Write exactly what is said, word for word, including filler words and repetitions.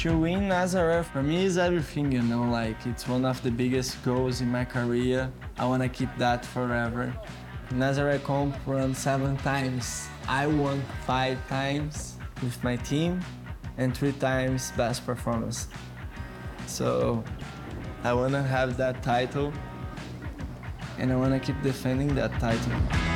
To win Nazareth, for me, is everything, you know, like, it's one of the biggest goals in my career. I want to keep that forever. Nazareth Comp won seven times. I won five times with my team and three times best performance. So I want to have that title and I want to keep defending that title.